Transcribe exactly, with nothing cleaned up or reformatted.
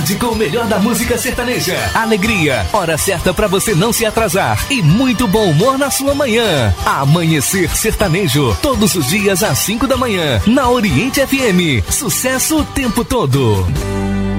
tarde com o melhor da música sertaneja. Alegria, hora certa pra você não se atrasar. E muito bom humor na sua manhã. Amanhecer Sertanejo, todos os dias às cinco da manhã, na Oriente F M. Sucesso o tempo todo.